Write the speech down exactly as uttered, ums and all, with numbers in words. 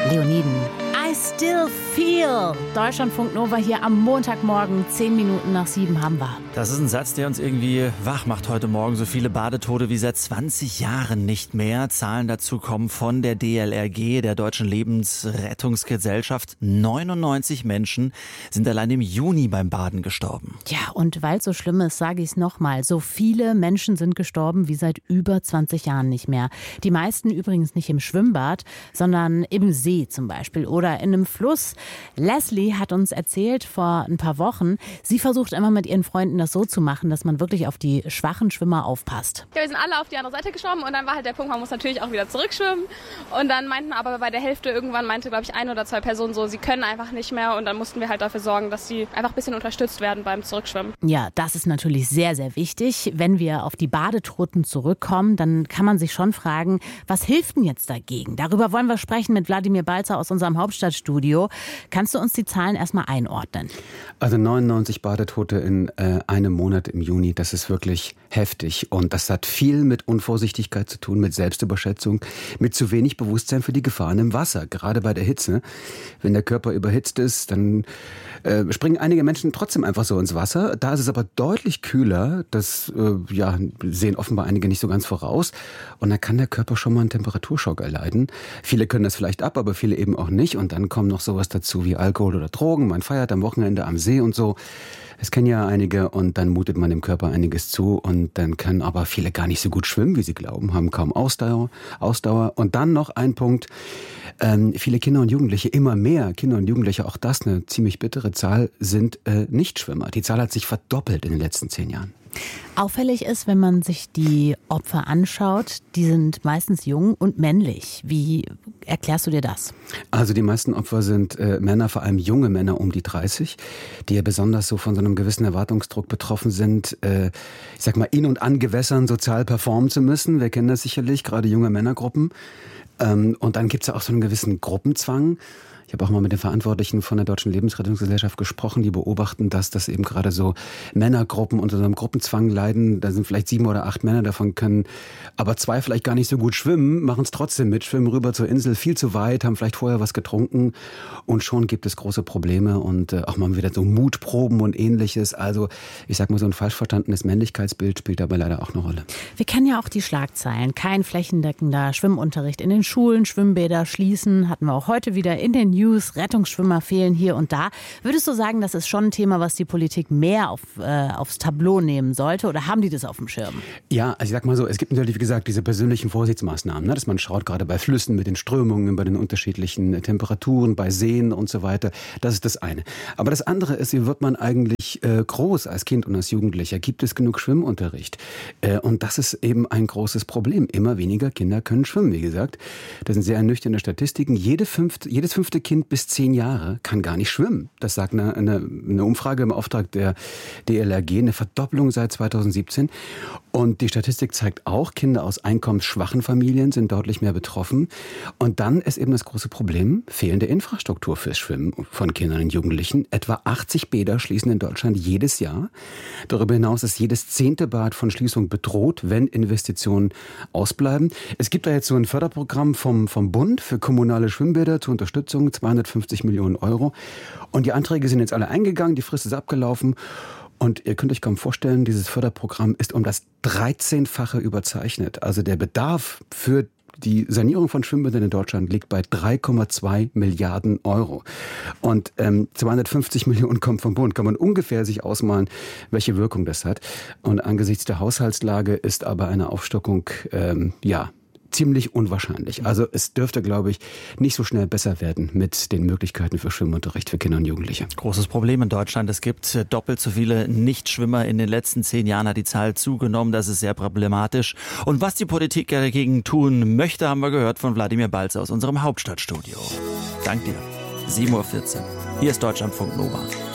Leoniden. I still feel. Deutschlandfunk Nova hier am Montagmorgen, zehn Minuten nach sieben haben wir. Das ist ein Satz, der uns irgendwie wach macht heute Morgen. So viele Badetote wie seit zwanzig Jahren nicht mehr. Zahlen dazu kommen von der D L R G, der Deutschen Lebensrettungsgesellschaft. neunundneunzig Menschen sind allein im Juni beim Baden gestorben. Ja, und weil es so schlimm ist, sage ich es nochmal. So viele Menschen sind gestorben wie seit über zwanzig Jahren nicht mehr. Die meisten übrigens nicht im Schwimmbad, sondern im See zum Beispiel oder in einem Fluss. Leslie hat uns erzählt vor ein paar Wochen, sie versucht immer mit ihren Freunden das so zu machen, dass man wirklich auf die schwachen Schwimmer aufpasst. Ja, wir sind alle auf die andere Seite geschwommen und dann war halt der Punkt, man muss natürlich auch wieder zurückschwimmen. Und dann meinten aber bei der Hälfte irgendwann meinte, glaube ich, ein oder zwei Personen so, sie können einfach nicht mehr. Und dann mussten wir halt dafür sorgen, dass sie einfach ein bisschen unterstützt werden beim Zurückschwimmen. Ja, das ist natürlich sehr, sehr wichtig. Wenn wir auf die Badetoten zurückkommen, dann kann man sich schon fragen, was hilft denn jetzt dagegen? Darüber wollen wir sprechen mit Wladimir Balzer aus unserem Hauptstadtstudio. Kannst du uns die Zahlen erstmal einordnen? Also neunundneunzig Badetote in äh, einem Monat im Juni, das ist wirklich heftig. Und das hat viel mit Unvorsichtigkeit zu tun, mit Selbstüberschätzung, mit zu wenig Bewusstsein für die Gefahren im Wasser. Gerade bei der Hitze. Wenn der Körper überhitzt ist, dann äh, springen einige Menschen trotzdem einfach so ins Wasser. Da ist es aber deutlich kühler. Das äh, ja, sehen offenbar einige nicht so ganz voraus. Und dann kann der Körper schon mal einen Temperaturschock erleiden. Viele können das vielleicht ab, aber viele eben auch nicht. Und dann kommt noch sowas dazu wie Alkohol oder Drogen. Man feiert am Wochenende am See und so. Das kennen ja einige und dann mutet man dem Körper einiges zu und dann können aber viele gar nicht so gut schwimmen, wie sie glauben, haben kaum Ausdauer. Ausdauer. Und dann noch ein Punkt, ähm, viele Kinder und Jugendliche, immer mehr Kinder und Jugendliche, auch das eine ziemlich bittere Zahl, sind äh, Nichtschwimmer. Die Zahl hat sich verdoppelt in den letzten zehn Jahren. Auffällig ist, wenn man sich die Opfer anschaut, die sind meistens jung und männlich. Wie erklärst du dir das? Also die meisten Opfer sind äh, Männer, vor allem junge Männer um die dreißig, die ja besonders so von so einem gewissen Erwartungsdruck betroffen sind, äh, ich sag mal, in und an Gewässern sozial performen zu müssen. Wir kennen das sicherlich, gerade junge Männergruppen. Ähm, und dann gibt's ja auch so einen gewissen Gruppenzwang. Ich habe auch mal mit den Verantwortlichen von der Deutschen Lebensrettungsgesellschaft gesprochen, die beobachten, dass das eben gerade so Männergruppen unter so einem Gruppenzwang leiden. Da sind vielleicht sieben oder acht Männer, davon können aber zwei vielleicht gar nicht so gut schwimmen, machen es trotzdem mit, schwimmen rüber zur Insel, viel zu weit, haben vielleicht vorher was getrunken und schon gibt es große Probleme und äh, auch mal wieder so Mutproben und Ähnliches. Also ich sag mal, so ein falsch verstandenes Männlichkeitsbild spielt dabei leider auch eine Rolle. Wir kennen ja auch die Schlagzeilen. Kein flächendeckender Schwimmunterricht in den Schulen, Schwimmbäder schließen, hatten wir auch heute wieder in den News, Rettungsschwimmer fehlen hier und da. Würdest du sagen, das ist schon ein Thema, was die Politik mehr auf, äh, aufs Tableau nehmen sollte oder haben die das auf dem Schirm? Ja, also ich sag mal so, es gibt natürlich, wie gesagt, diese persönlichen Vorsichtsmaßnahmen, ne, dass man schaut, gerade bei Flüssen mit den Strömungen, bei den unterschiedlichen Temperaturen, bei Seen und so weiter. Das ist das eine. Aber das andere ist, wie wird man eigentlich äh, groß als Kind und als Jugendlicher? Gibt es genug Schwimmunterricht? Äh, und das ist eben ein großes Problem. Immer weniger Kinder können schwimmen, wie gesagt. Das sind sehr ernüchternde Statistiken. Jede fünfte, jedes fünfte Kind bis zehn Jahre kann gar nicht schwimmen. Das sagt eine, eine, eine Umfrage im Auftrag der D L R G, eine Verdopplung seit zweitausendsiebzehn. Und die Statistik zeigt auch, Kinder aus einkommensschwachen Familien sind deutlich mehr betroffen. Und dann ist eben das große Problem, fehlende Infrastruktur fürs Schwimmen von Kindern und Jugendlichen. Etwa achtzig Bäder schließen in Deutschland jedes Jahr. Darüber hinaus ist jedes zehnte Bad von Schließung bedroht, wenn Investitionen ausbleiben. Es gibt da jetzt so ein Förderprogramm vom, vom Bund für kommunale Schwimmbäder zur Unterstützung, zweihundertfünfzig Millionen Euro. Und die Anträge sind jetzt alle eingegangen, die Frist ist abgelaufen. Und ihr könnt euch kaum vorstellen, dieses Förderprogramm ist um das dreizehnfache überzeichnet. Also der Bedarf für die Sanierung von Schwimmbädern in Deutschland liegt bei drei Komma zwei Milliarden Euro. Und ähm, zweihundertfünfzig Millionen kommen vom Bund. Kann man ungefähr sich ausmalen, welche Wirkung das hat. Und angesichts der Haushaltslage ist aber eine Aufstockung, ähm, ja, ziemlich unwahrscheinlich. Also es dürfte, glaube ich, nicht so schnell besser werden mit den Möglichkeiten für Schwimmunterricht für Kinder und Jugendliche. Großes Problem in Deutschland. Es gibt doppelt so viele Nichtschwimmer. In den letzten zehn Jahren hat die Zahl zugenommen. Das ist sehr problematisch. Und was die Politik dagegen tun möchte, haben wir gehört von Wladimir Balzer aus unserem Hauptstadtstudio. Dank dir. sieben Uhr vierzehn. Hier ist Deutschlandfunk Nova.